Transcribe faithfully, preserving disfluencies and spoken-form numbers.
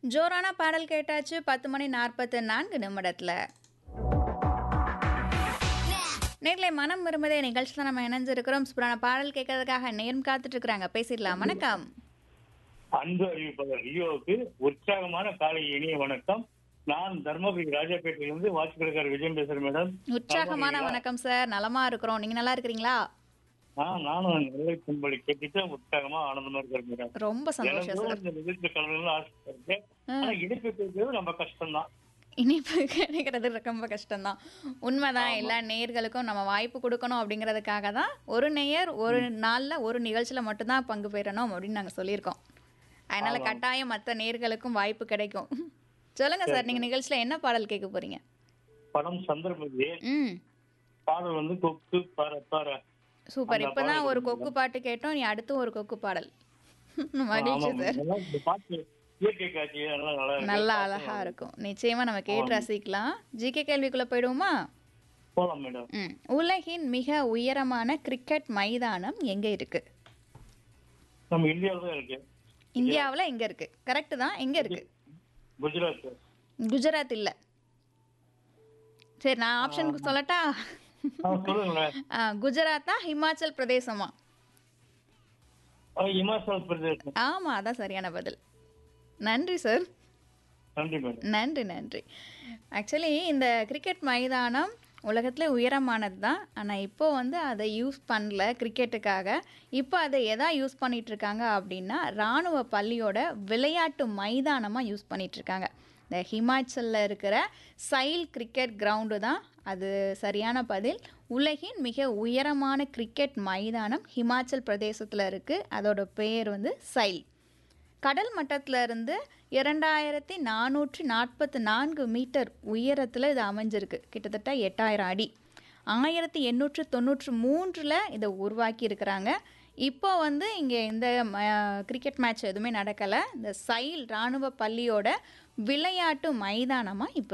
ஜோரான பாடல் கேட்டாச்சு பத்து மணி நாற்பத்து நான்கு நிமிடத்துல. நேர்ல மனம் விரும்புதே நிகழ்ச்சியில் நம்ம இணைஞ்சிருக்கிறோம். சூப்பரான பாடல் கேட்கறதுக்காக நேரம் காத்துட்டு இருக்கிறாங்க. பேசிடலாம். வணக்கம். அன்பு அறிவிப்பாளர் ரியோவுக்கு உற்சாகமான காலை இனிய வணக்கம். நான் தர்மபுரி ராஜாப்பேட்டையிலிருந்து வாட்சிக்கடைக்காரர் விஜயம் பேசுறேன் மேடம். உற்சாகமான வணக்கம் சார். நலமா இருக்கிறோம். நீங்க நல்லா இருக்கிறீங்களா? ஆஹ் நானும் நிலை கும்பலி கேட்டுட்டு உற்சாகமா ஆனந்தமா இருக்கிறேன் மேடம். ரொம்ப சந்தோஷம் சார். இந்த நிகழ்ச்சி கலந்து ஆசைப்படுறேன். ஆனா இணைப்பு பேசுறது ரொம்ப கஷ்டம் தான். இனிப்பு கிடைக்கிறது ரொம்ப கஷ்டம்தான். உண்மைதான். எல்லா நேயர்களுக்கும் நம்ம வாய்ப்பு கொடுக்கணும் அப்படிங்கிறதுக்காக தான் ஒரு நேயர் ஒரு நாளில் ஒரு நிகழ்ச்சியில் மட்டும்தான் பங்கு பெறணும் அப்படின்னு நாங்கள் சொல்லியிருக்கோம். அதனால கட்டாயம் மற்ற நேயர்களுக்கும் வாய்ப்பு கிடைக்கும். சொல்லுங்க சார், நீங்க நிகழ்ச்சியில் என்ன பாடல் கேட்க போறீங்க? படம் சந்திரமுகி. ம் பாடல் வந்து கொக்கு பார பார. சூப்பர். இப்பதான் ஒரு கொக்கு பாட்டு கேட்டோம். நீ அடுத்து ஒரு கொக்கு பாடல். மகிழ்ச்சி சார். பாட்டு இயற்கை காட்சி நல்லா அழகா இருக்கும். நிச்சயமா நம்ம கேட்டு ரசிக்கலாம். ஜிகே கேள்விக்குள்ள போயிடுவோமா? போலாம் மேடம். ம் உலகின் மிக உயரமான கிரிக்கெட் மைதானம் எங்க இருக்கு? நம்ம இந்தியாவில் தான் இருக்கு. இந்தியாவில் எங்க இருக்கு? கரெக்ட் தான். எங்க இருக்கு? குஜராத். குஜராத் இல்ல. சரி, நான் ஆப்ஷன் சொல்லட்டா? குஜராத்தா ஹிமாச்சல் பிரதேசமா? இமாச்சல் பிரதேசம். ஆமா, அதான் சரியான பதில். நன்றி சார். நன்றி மேடம். நன்றி நன்றி. ஆக்சுவலி இந்த கிரிக்கெட் மைதானம் உலகத்தில் உயரமானது தான். ஆனால் இப்போ வந்து அதை யூஸ் பண்ணல கிரிக்கெட்டுக்காக. இப்போ அதை எதா யூஸ் பண்ணிகிட்ருக்காங்க அப்படின்னா இராணுவ பள்ளியோட விளையாட்டு மைதானமாக யூஸ் பண்ணிகிட்ருக்காங்க. இந்த ஹிமாச்சலில் இருக்கிற சைல் கிரிக்கெட் கிரவுண்டு தான் அது சரியான பதில். உலகின் மிக உயரமான கிரிக்கெட் மைதானம் ஹிமாச்சல் பிரதேசத்தில் இருக்குது. அதோட பேர் வந்து சைல். கடல் மட்டத்தில் இருந்து இரண்டாயிரத்தி நானூற்றி நாற்பத்தி நான்கு மீட்டர் உயரத்தில் இது அமைஞ்சிருக்கு. கிட்டத்தட்ட எட்டாயிரம் அடி. ஆயிரத்தி எண்ணூற்று தொண்ணூற்று மூன்றில் இதை உருவாக்கி இருக்கிறாங்க. இப்போ வந்து இங்கே இந்த கிரிக்கெட் மேட்ச் எதுவுமே நடக்கலை. இந்த சைல் இராணுவ பள்ளியோட விளையாட்டு மைதானமாக இப்போ